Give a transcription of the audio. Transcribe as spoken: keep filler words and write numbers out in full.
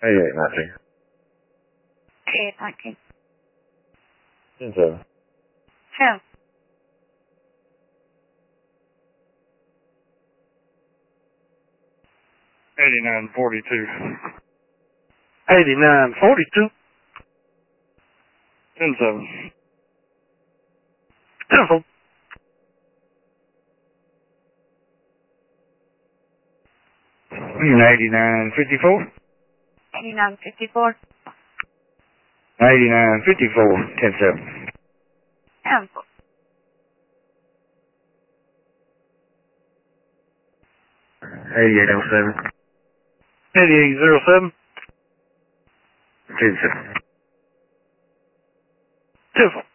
eighty-eight nineteen. eighty-eight nineteen. ten seven. ten. eighty-nine forty-two. eighty-nine forty-two. ten seven. Telephone. eighty-nine fifty-four. eighty-nine fifty-four. eighty-nine fifty-four. ten seven. ten four. eighty-eight oh seven. eighty-eight oh seven. ten seven. Telephone.